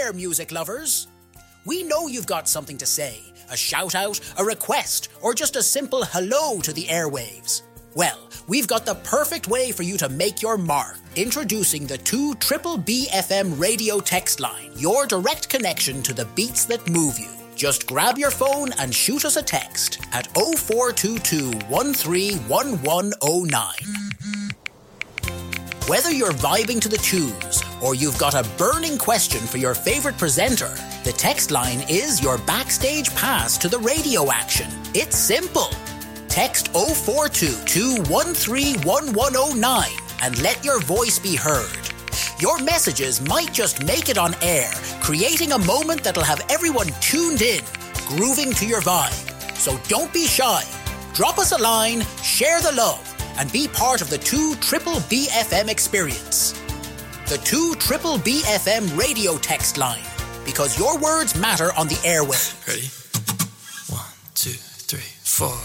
there, music lovers. We know you've got something to say, a shout-out, a request, or just a simple hello to the airwaves. Well, we've got the perfect way for you to make your mark. Introducing the 2BBBFM radio text line, your direct connection to the beats that move you. Just grab your phone and shoot us a text at 0422 131109. Whether you're vibing to the tunes or you've got a burning question for your favourite presenter, the text line is your backstage pass to the radio action. It's simple. Text 0422 131109 and let your voice be heard. Your messages might just make it on air, creating a moment that'll have everyone tuned in, grooving to your vibe. So don't be shy. Drop us a line, share the love, and be part of the 2BBBFM experience. The 2BBBFM radio text line, because your words matter on the airwaves. Ready? 1, 2, 3, 4.